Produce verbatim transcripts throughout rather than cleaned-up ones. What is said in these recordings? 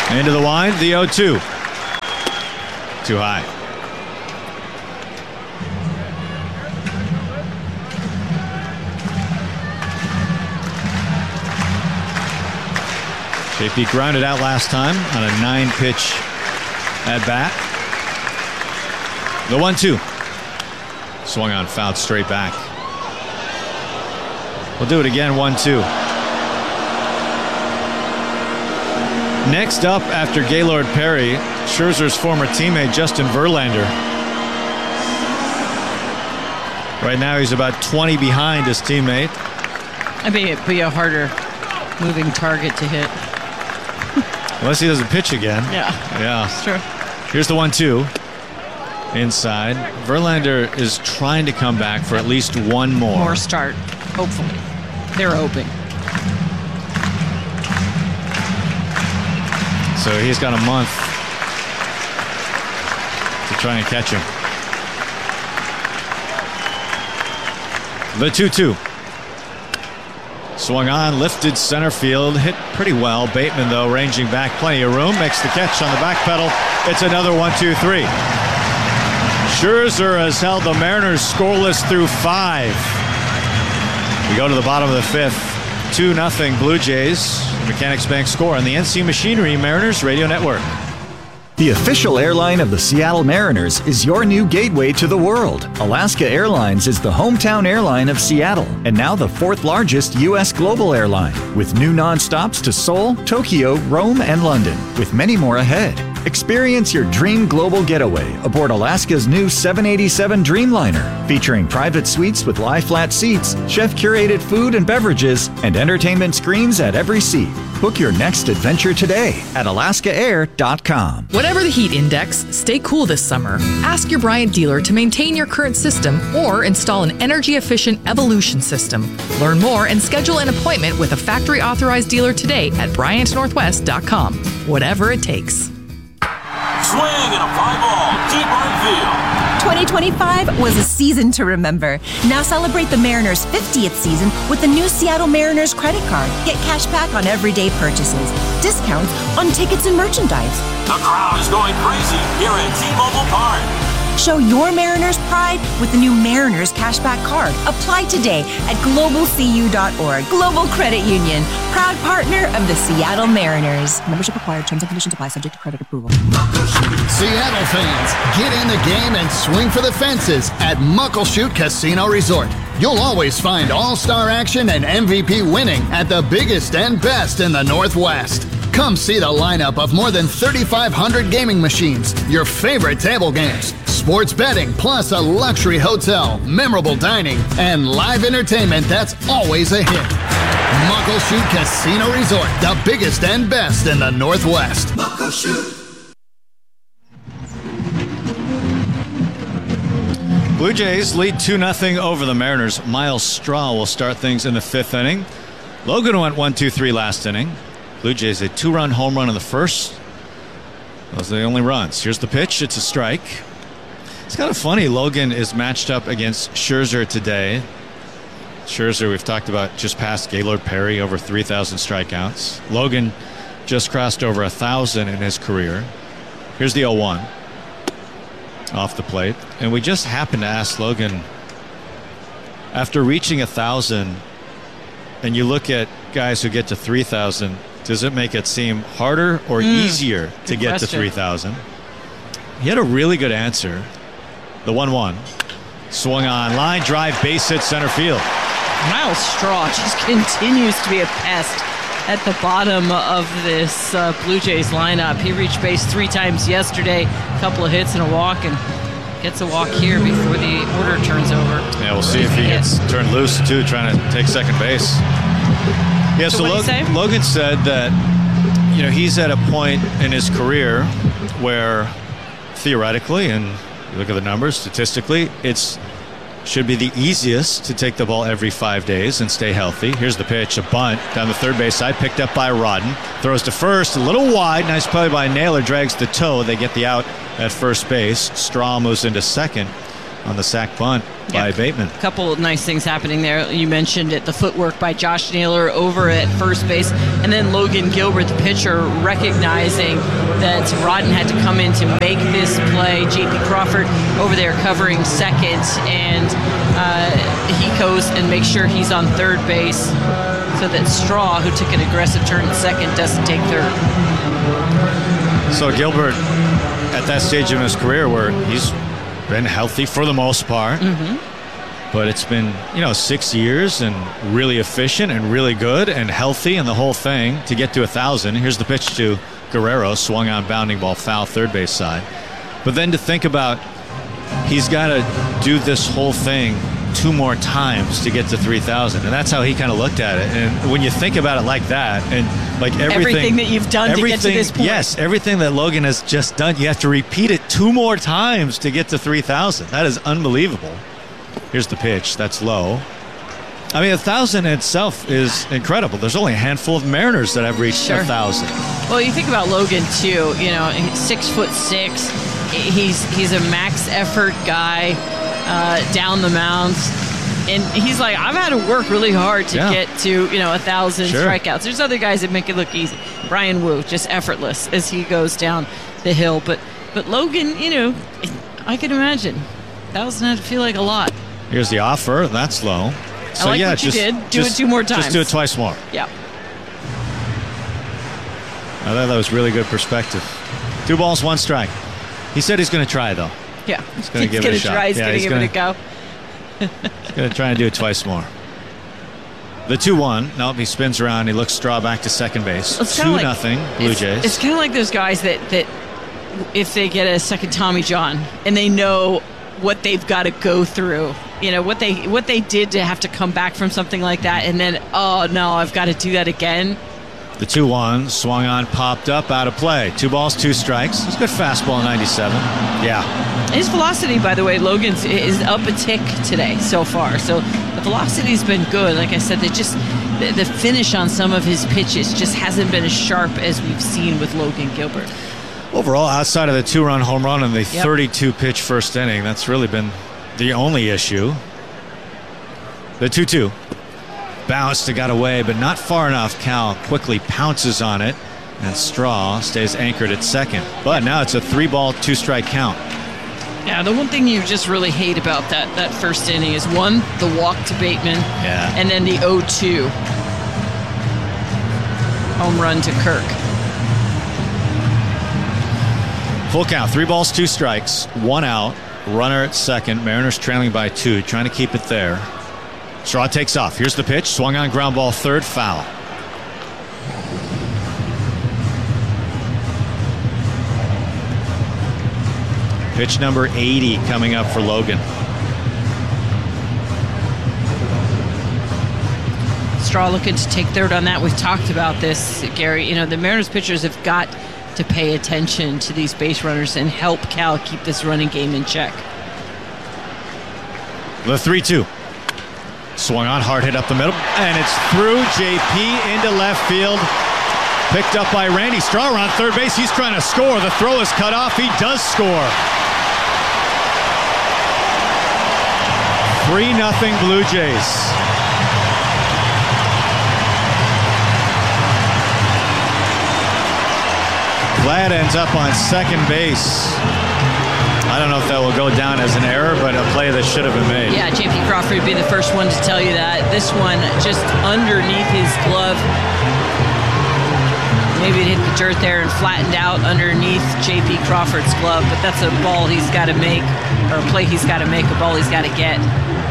Into the wind, the oh two. Too high. J P grounded out last time on a nine-pitch at bat. The one two. Swung on, fouled straight back. We'll do it again, one two. Next up after Gaylord Perry, Scherzer's former teammate Justin Verlander. Right now he's about twenty behind his teammate. I think it'd be a harder moving target to hit. Unless he doesn't pitch again. Yeah. Yeah. That's true. Here's the one two. Inside. Verlander is trying to come back for at least one more. More start, hopefully. They're hoping. So he's got a month to try and catch him. The two two. Swung on, lifted center field, hit pretty well. Bateman, though, ranging back, plenty of room. Makes the catch on the back pedal. It's another one two three. Scherzer has held the Mariners scoreless through five. We go to the bottom of the fifth. two nothing Blue Jays. Mechanics Bank score on the N C Machinery Mariners Radio Network. The official airline of the Seattle Mariners is your new gateway to the world. Alaska Airlines is the hometown airline of Seattle and now the fourth largest U S global airline, with new nonstops to Seoul, Tokyo, Rome, and London, with many more ahead. Experience your dream global getaway aboard Alaska's new seven eighty-seven Dreamliner, featuring private suites with lie-flat seats, chef-curated food and beverages, and entertainment screens at every seat. Book your next adventure today at alaska air dot com. Whatever the heat index, stay cool this summer. Ask your Bryant dealer to maintain your current system or install an energy-efficient Evolution system. Learn more and schedule an appointment with a factory-authorized dealer today at bryant northwest dot com. Whatever it takes. Swing and a fly ball, deep right field. twenty twenty-five was a season to remember. Now celebrate the Mariners' fiftieth season with the new Seattle Mariners credit card. Get cash back on everyday purchases, discounts on tickets and merchandise. The crowd is going crazy here at T-Mobile Park. Show your Mariners pride with the new Mariners cashback card. Apply today at global c u dot org. Global Credit Union, proud partner of the Seattle Mariners. Membership required. Terms and conditions apply. Subject to credit approval. Seattle fans, get in the game and swing for the fences at Muckleshoot Casino Resort. You'll always find all-star action and M V P winning at the biggest and best in the Northwest. Come see the lineup of more than thirty-five hundred gaming machines, your favorite table games, sports betting, plus a luxury hotel, memorable dining, and live entertainment that's always a hit. Muckleshoot Casino Resort, the biggest and best in the Northwest. Muckleshoot. Blue Jays lead two nothing over the Mariners. Miles Straw will start things in the fifth inning. Logan went one two three last inning. Blue Jays a two-run home run in the first. Those are the only runs. Here's the pitch. It's a strike. It's kind of funny. Logan is matched up against Scherzer today. Scherzer, we've talked about, just passed Gaylord Perry, over three thousand strikeouts. Logan just crossed over one thousand in his career. Here's the oh one. Off the plate. And we just happened to ask Logan, after reaching one thousand, and you look at guys who get to three thousand, does it make it seem harder or mm, easier to get question. to three thousand? He had a really good answer. The one one. Swung on, line drive, base hit, center field. Miles Straw just continues to be a pest at the bottom of this uh, Blue Jays lineup. He reached base three times yesterday, a couple of hits and a walk, and gets a walk here before the order turns over. Yeah, we'll see if he gets turned loose, too, trying to take second base. Yeah, so, so Logan, Logan said that, you know, he's at a point in his career where theoretically, and you look at the numbers, statistically, it's should be the easiest to take the ball every five days and stay healthy. Here's the pitch, a bunt down the third base side, picked up by Rodden. Throws to first, a little wide. Nice play by Naylor, drags the toe. They get the out at first base. Straw moves into second. on the sack punt by Yep. Bateman. A couple of nice things happening there. You mentioned it, the footwork by Josh Naylor over at first base, and then Logan Gilbert, the pitcher, recognizing that Rodden had to come in to make this play. J P Crawford over there covering second, and uh, he goes and makes sure he's on third base so that Straw, who took an aggressive turn at second, doesn't take third. So Gilbert, at that stage in his career where he's been healthy for the most part, Mm-hmm. but it's been, you know, six years and really efficient and really good and healthy and the whole thing to get to a thousand. Here's the pitch to Guerrero, swung on, bounding ball, foul, third base side. But then to think about, he's got to do this whole thing two more times to get to three thousand, and that's how he kind of looked at it. And when you think about it like that, and like everything, Everything that you've done to get to this point. Yes, everything that Logan has just done, you have to repeat it two more times to get to three thousand. That is unbelievable. Here's the pitch. That's low. I mean, a thousand itself is incredible. There's only a handful of Mariners that have reached Sure. a thousand. Well, you think about Logan too. You know, he's six foot six. He's he's a max effort guy uh, down the mound, and he's like, I've had to work really hard to Yeah. get to you know a thousand Sure. strikeouts. There's other guys that make it look easy. Brian Wu, just effortless as he goes down the hill. But but Logan, you know, I can imagine thousand had to feel like a lot. Here's the offer. That's low. So like yeah, what you just, did. Do just- it two more Just times. do it twice more. Yeah. I thought that was really good perspective. Two balls, one strike. He said he's going to try, though. Yeah. He's gonna give it a gonna shot. try. He's Yeah, going to he's give gonna- it a go. He's going to try and do it twice more. The two one. Nope, he spins around. He looks Straw back to second base. It's two kinda like- nothing, Blue it's, Jays. It's kind of like those guys that, that if they get a second Tommy John and they know what they've got to go through, you know, what they what they did to have to come back from something like that, and then, oh, no, I've got to do that again. The two one. Swung on, popped up, out of play. Two balls, two strikes. It's a good fastball, ninety-seven. Yeah. His velocity, by the way, Logan's is up a tick today so far. So the velocity's been good. Like I said, they just the, the finish on some of his pitches just hasn't been as sharp as we've seen with Logan Gilbert. Overall, outside of the two-run home run and the Yep. thirty-two pitch first inning, that's really been the only issue. The two two. Bounced, it got away, but not far enough. Cal quickly pounces on it, and Straw stays anchored at second. But now it's a three-ball, two-strike count. Yeah, the one thing you just really hate about that that first inning is, one, the walk to Bateman, Yeah. and then the oh two home run to Kirk. Full count, three balls, two strikes, one out, runner at second. Mariners trailing by two, trying to keep it there. Straw takes off. Here's the pitch. Swung on, ground ball, third, foul. Pitch number eighty coming up for Logan. Straw looking to take third on that. We've talked about this, Gary. You know, the Mariners pitchers have got to pay attention to these base runners and help Cal keep this running game in check. The three two. Swung on, hard hit up the middle, and it's through. J P into left field. Picked up by Randy Straw on third base. He's trying to score. The throw is cut off. He does score. three nothing Blue Jays. Vlad ends up on second base. I don't know if that will go down as an error, but a play that should have been made. Yeah, J P Crawford would be the first one to tell you that. This one just underneath his glove. Maybe it hit the dirt there and flattened out underneath J P Crawford's glove, but that's a ball he's got to make, or a play he's got to make, a ball he's got to get.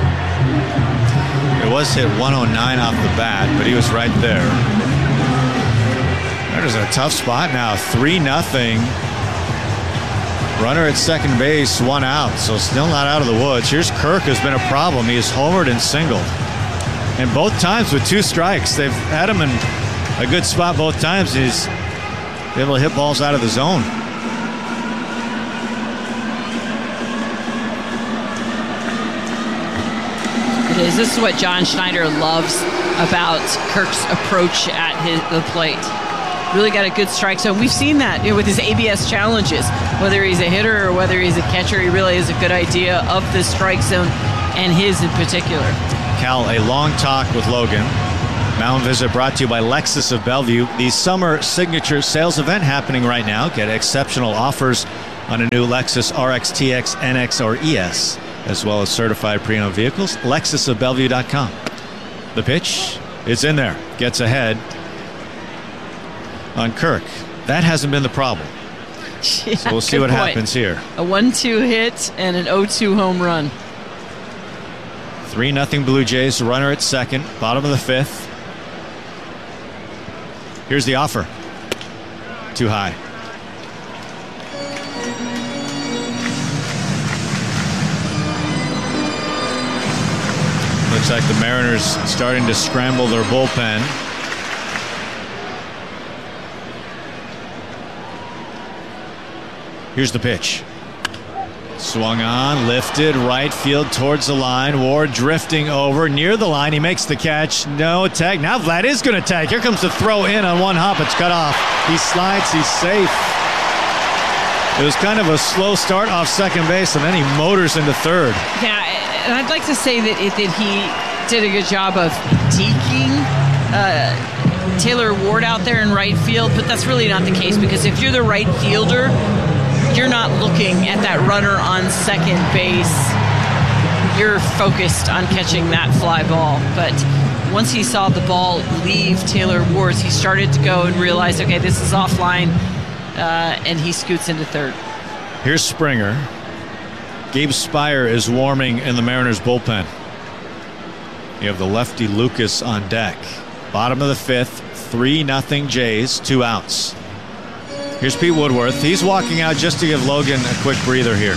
It was hit one oh nine off the bat, but he was right there. There's a tough spot now. three nothing. Runner at second base, one out, so still not out of the woods. Here's Kirk, who's been a problem. He is homered and singled. And both times with two strikes, they've had him in a good spot both times. He's able to hit balls out of the zone. It is. This is what John Schneider loves about Kirk's approach at his, the plate. really got a good strike zone. We've seen that, you know, with his A B S challenges. Whether he's a hitter or whether he's a catcher, he really has a good idea of the strike zone, and his in particular. Cal, a long talk with Logan. Mound Visit brought to you by Lexus of Bellevue. The summer signature sales event happening right now. Get exceptional offers on a new Lexus R X, T X, N X, or E S, as well as certified pre-owned vehicles. Lexus of Bellevue dot com. The pitch is in there. Gets ahead on Kirk. That hasn't been the problem. Yeah, so we'll see what point. happens here. A one two hit and an oh two home run. three nothing Blue Jays. Runner at second. Bottom of the fifth. Here's the offer. Too high. Looks like the Mariners starting to scramble their bullpen. Here's the pitch. Swung on, lifted, right field towards the line. Ward drifting over near the line. He makes the catch. No tag. Now Vlad is going to tag. Here comes the throw in on one hop. It's cut off. He slides. He's safe. It was kind of a slow start off second base, and then he motors into third. Yeah, and I'd like to say that, it, that he did a good job of deking uh, Taylor Ward out there in right field, but that's really not the case, because if you're the right fielder, you're not looking at that runner on second base. You're focused on catching that fly ball. But once he saw the ball leave Taylor Ward's, he started to go and realize, okay, this is offline, uh, and he scoots into third. Here's Springer. Gabe Spire is warming in the Mariners bullpen. You have the lefty Lucas on deck. Bottom of the fifth, three nothing Jays, two outs. Here's Pete Woodworth. He's walking out just to give Logan a quick breather here.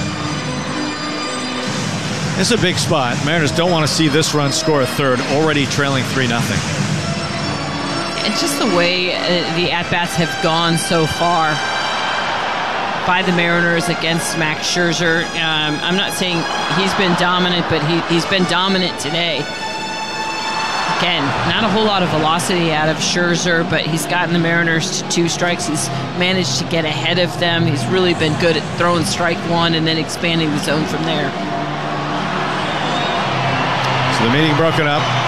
It's a big spot. Mariners don't want to see this run score a third, already trailing three nothing. And just the way uh, the at-bats have gone so far by the Mariners against Max Scherzer. Um, I'm not saying he's been dominant, but he, he's been dominant today. Again, not a whole lot of velocity out of Scherzer, but he's gotten the Mariners to two strikes. He's managed to get ahead of them. He's really been good at throwing strike one and then expanding the zone from there. So the meeting broken up.